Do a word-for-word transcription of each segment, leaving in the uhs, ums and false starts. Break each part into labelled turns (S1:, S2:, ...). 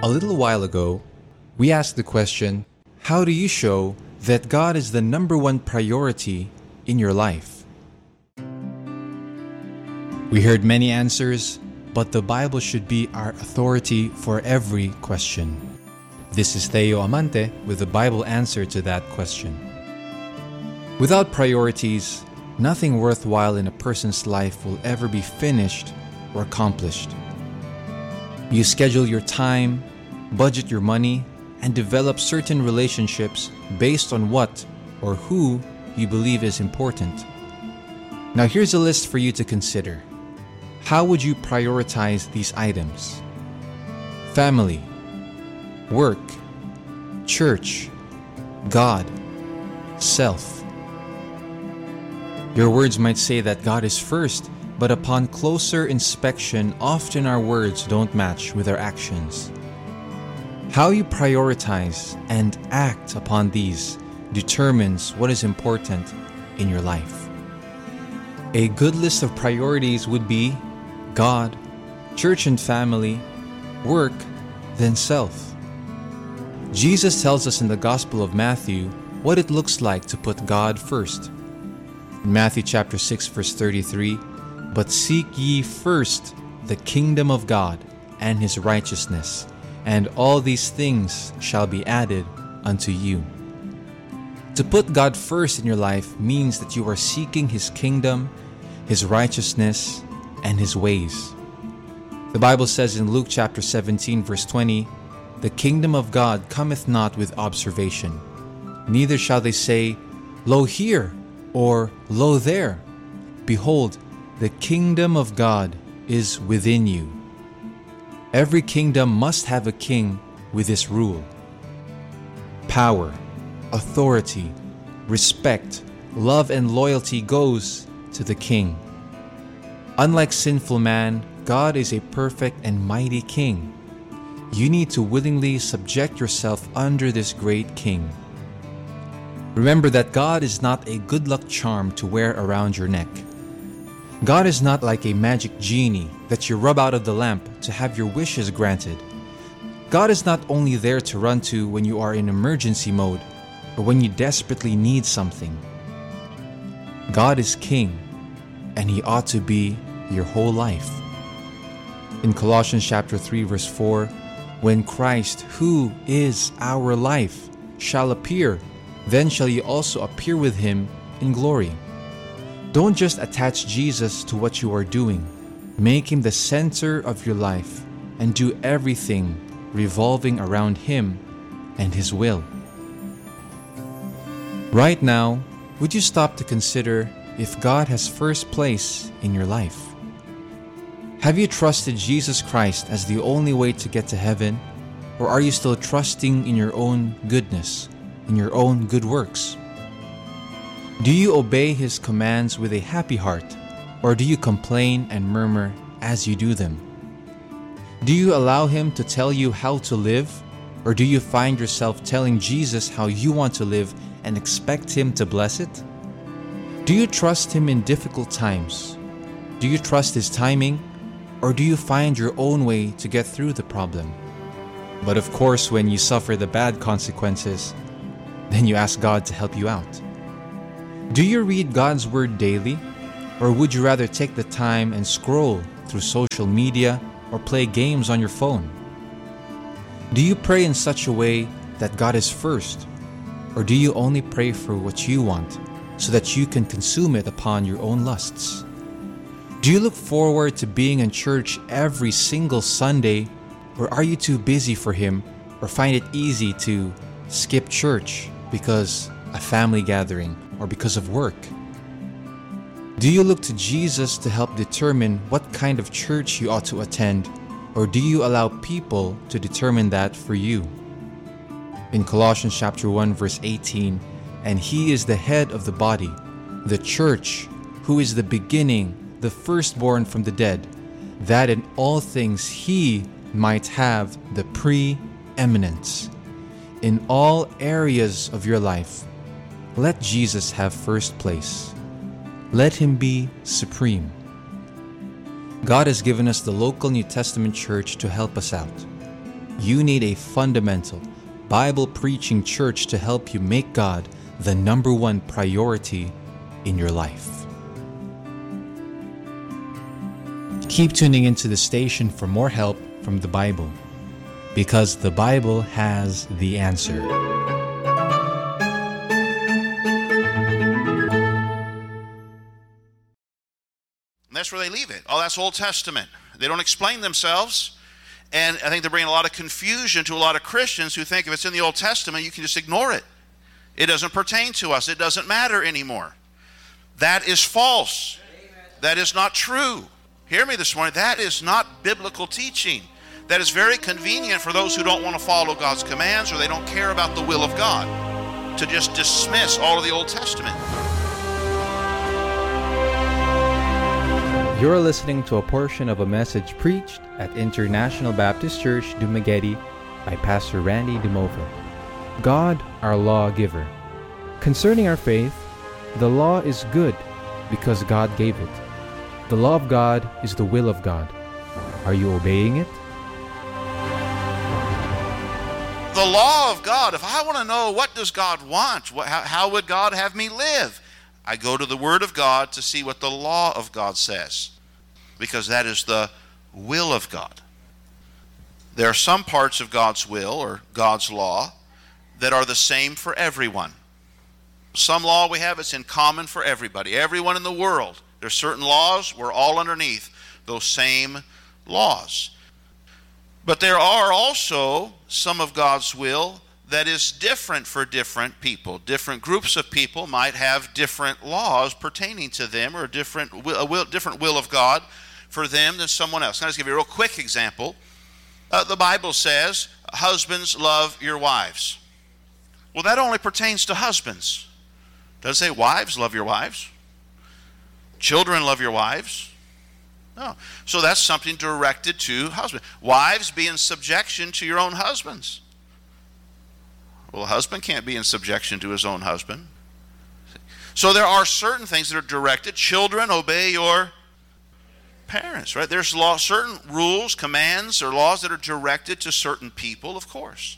S1: A little while ago, we asked the question, how do you show that God is the number one priority in your life? We heard many answers, but the Bible should be our authority for every question. This is Theo Amante with the Bible answer to that question. Without priorities, nothing worthwhile in a person's life will ever be finished or accomplished. You schedule your time, budget your money, and develop certain relationships based on what or who you believe is important. Now here's a list for you to consider. How would you prioritize these items? Family, work, church, God, self. Your words might say that God is first, but upon closer inspection, often our words don't match with our actions. How you prioritize and act upon these determines what is important in your life. A good list of priorities would be God, church and family, work, then self. Jesus tells us in the Gospel of Matthew what it looks like to put God first. In Matthew chapter six verse thirty-three, "But seek ye first the kingdom of God and His righteousness, and all these things shall be added unto you." To put God first in your life means that you are seeking His kingdom, His righteousness, and His ways. The Bible says in Luke chapter seventeen verse twenty, "The kingdom of God cometh not with observation, neither shall they say, Lo here, or Lo there. Behold, the kingdom of God is within you." Every kingdom must have a king with this rule. Power, authority, respect, love, and loyalty goes to the king. Unlike sinful man, God is a perfect and mighty king. You need to willingly subject yourself under this great king. Remember that God is not a good luck charm to wear around your neck. God is not like a magic genie that you rub out of the lamp to have your wishes granted. God is not only there to run to when you are in emergency mode, but when you desperately need something. God is king, and He ought to be your whole life. In Colossians chapter three verse four, "When Christ, who is our life, shall appear, then shall ye also appear with Him in glory." Don't just attach Jesus to what you are doing. Make Him the center of your life and do everything revolving around Him and His will. Right now, would you stop to consider if God has first place in your life? Have you trusted Jesus Christ as the only way to get to heaven? Or are you still trusting in your own goodness, in your own good works? Do you obey His commands with a happy heart, or do you complain and murmur as you do them? Do you allow Him to tell you how to live, or do you find yourself telling Jesus how you want to live and expect Him to bless it? Do you trust Him in difficult times? Do you trust His timing, or do you find your own way to get through the problem? But of course, when you suffer the bad consequences, then you ask God to help you out. Do you read God's Word daily? Or would you rather take the time and scroll through social media or play games on your phone? Do you pray in such a way that God is first? Or do you only pray for what you want so that you can consume it upon your own lusts? Do you look forward to being in church every single Sunday? Or are you too busy for Him or find it easy to skip church because a family gathering or because of work? Do you look to Jesus to help determine what kind of church you ought to attend, or do you allow people to determine that for you? In Colossians chapter one verse eighteen, "And He is the head of the body, the church, who is the beginning, the firstborn from the dead, that in all things He might have the preeminence." In all areas of your life, let Jesus have first place. Let Him be supreme. God has given us the local New Testament church to help us out. You need a fundamental, Bible-preaching church to help you make God the number one priority in your life. Keep tuning into the station for more help from the Bible, because the Bible has the answer.
S2: And that's where they leave it. Oh, that's Old Testament. They don't explain themselves. And I think they're bringing a lot of confusion to a lot of Christians who think if it's in the Old Testament, you can just ignore it. It doesn't pertain to us. It doesn't matter anymore. That is false. Amen. That is not true. Hear me this morning. That is not biblical teaching. That is very convenient for those who don't want to follow God's commands or they don't care about the will of God to just dismiss all of the Old Testament.
S1: You're listening to a portion of a message preached at International Baptist Church, Dumaguete by Pastor Randy Dumova. God, our lawgiver. Concerning our faith, the law is good because God gave it. The law of God is the will of God. Are you obeying it?
S2: The law of God, if I want to know what does God want, what, how, how would God have me live? I go to the Word of God to see what the law of God says, because that is the will of God. There are some parts of God's will or God's law that are the same for everyone. Some law we have is in common for everybody, everyone in the world. There's certain laws, we're all underneath those same laws. But there are also some of God's will that is different for different people. Different groups of people might have different laws pertaining to them, or a different will, a will, different will of God for them than someone else. Can I just give you a real quick example? Uh, the Bible says, husbands, love your wives. Well, that only pertains to husbands. Does it say, wives, love your wives? Children, love your wives? No. So that's something directed to husbands. Wives, be in subjection to your own husbands. Well, a husband can't be in subjection to his own husband. So there are certain things that are directed. Children, obey your parents, right? There's law, certain rules, commands, or laws that are directed to certain people, of course.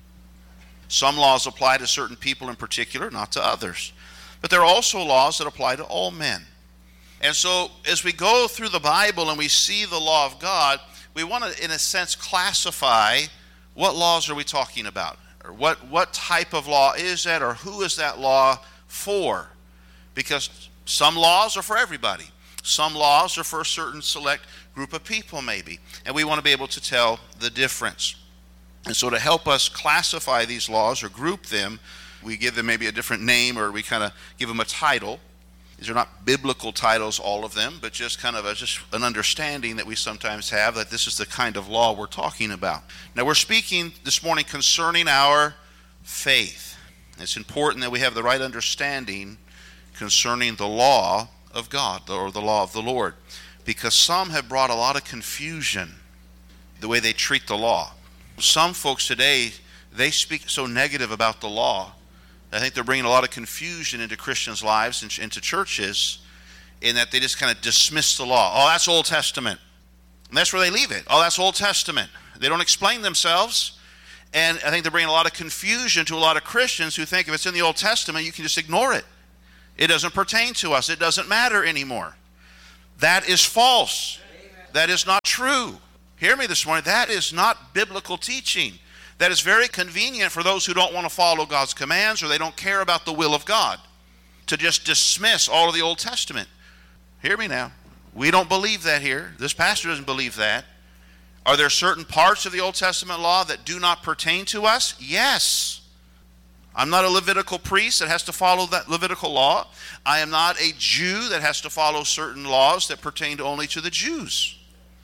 S2: Some laws apply to certain people in particular, not to others. But there are also laws that apply to all men. And so as we go through the Bible and we see the law of God, we want to, in a sense, classify what laws are we talking about? Or what, what type of law is that, or who is that law for? Because some laws are for everybody. Some laws are for a certain select group of people maybe. And we want to be able to tell the difference. And so to help us classify these laws or group them, we give them maybe a different name, or we kind of give them a title. These are not biblical titles, all of them, but just kind of a, just an understanding that we sometimes have that this is the kind of law we're talking about. Now, we're speaking this morning concerning our faith. It's important that we have the right understanding concerning the law of God, or the law of the Lord, because some have brought a lot of confusion the way they treat the law. Some folks today, they speak so negative about the law. I think they're bringing a lot of confusion into Christians' lives and into churches, in that they just kind of dismiss the law. Oh, that's Old Testament. And that's where they leave it. Oh, that's Old Testament. They don't explain themselves. And I think they're bringing a lot of confusion to a lot of Christians who think if it's in the Old Testament, you can just ignore it. It doesn't pertain to us. It doesn't matter anymore. That is false. Amen. That is not true. Hear me this morning. That is not biblical teaching. That is very convenient for those who don't want to follow God's commands or they don't care about the will of God to just dismiss all of the Old Testament. Hear me now. We don't believe that here. This pastor doesn't believe that. Are there certain parts of the Old Testament law that do not pertain to us? Yes. I'm not a Levitical priest that has to follow that Levitical law. I am not a Jew that has to follow certain laws that pertain only to the Jews.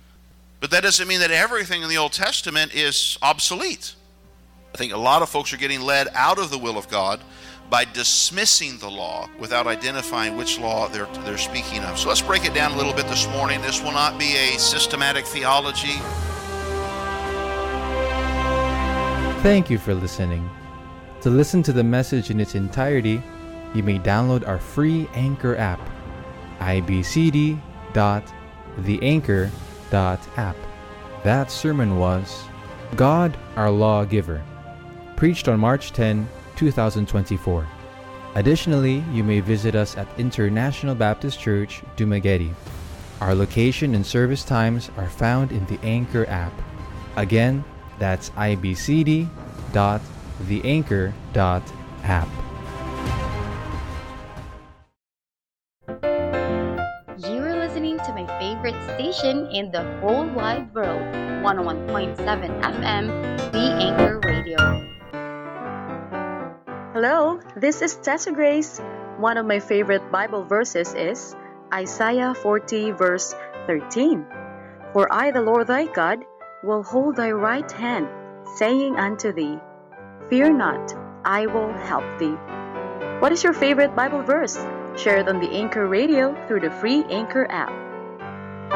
S2: But that doesn't mean that everything in the Old Testament is obsolete. I think a lot of folks are getting led out of the will of God by dismissing the law without identifying which law they're, they're speaking of. So let's break it down a little bit this morning. This will not be a systematic theology.
S1: Thank you for listening. To listen to the message in its entirety, you may download our free Anchor app, i b c d dot the anchor dot app. That sermon was God, Our Lawgiver, preached on March tenth, twenty twenty-four. Additionally, you may visit us at International Baptist Church, Dumaguete. Our location and service times are found in the Anchor app. Again, that's i b c d dot the anchor dot app.
S3: You are listening to my favorite station in the whole wide world, one oh one point seven F M, The Anchor Radio.
S4: Hello, this is Tessa Grace. One of my favorite Bible verses is Isaiah forty verse thirteen. For I, the Lord thy God, will hold thy right hand, saying unto thee, Fear not, I will help thee. What is your favorite Bible verse? Share it on the Anchor Radio through the free Anchor app.